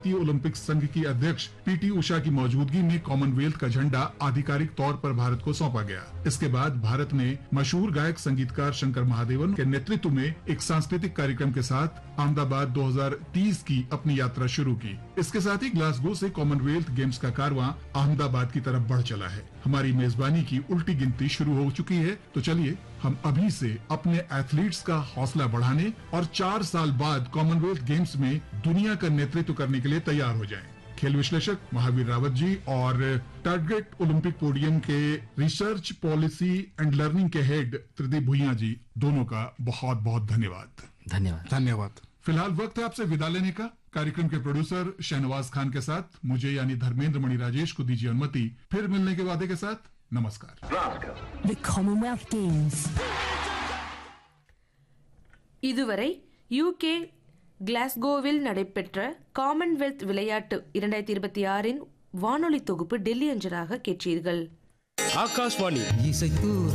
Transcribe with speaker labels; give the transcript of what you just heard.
Speaker 1: Olympic संघ की अध्यक्ष पीटी उषा की मौजूदगी में कॉमनवेल्थ का झंडा आधिकारिक तौर पर भारत को सौंपा गया। इसके बाद भारत ने मशहूर गायक संगीतकार शंकर महादेवन के नेतृत्व में एक सांस्कृतिक कार्यक्रम के साथ अहमदाबाद 2030 की अपनी यात्रा शुरू की। इसके साथ ही ग्लासगो से कॉमनवेल्थ गेम्स का कारवां अहमदाबाद की तरफ बढ़ चला है। हमारी मेजबानी की उल्टी गिनती शुरू हो चुकी है, तो चलिए हम अभी से अपने एथलीट्स का हौसला बढ़ाने और 4 साल बाद कॉमनवेल्थ गेम्स में दुनिया का नेतृत्व करने के लिए तैयार हो जाएं। खेल विश्लेषक महावीर रावत जी और टारगेट ओलंपिक पोडियम के रिसर्च पॉलिसी एंड लर्निंग के हेड त्रिदीप भुइयां जी, दोनों का बहुत बहुत धन्यवाद।
Speaker 2: धन्यवाद।
Speaker 1: फिलहाल वक्त है आपसे विदा लेने का। कार्यक्रम के प्रोड्यूसर शहनवाज खान के साथ मुझे यानी धर्मेंद्र मणि राजेश को दीजिए अनुमति। फिर मिलने के वादे के साथ नमस्कार।
Speaker 3: The Commonwealth Games.
Speaker 4: இதுவரை யூகே கிளாஸ்கோவில் நடைபெற்ற காமன்வெல்த் விளையாட்டு 2026 வானொலி தொகுப்பு டெல்லி அஞ்சலாக கேட்டீர்கள்.
Speaker 5: ஆகாஷ்வாணி
Speaker 3: இசைக்கு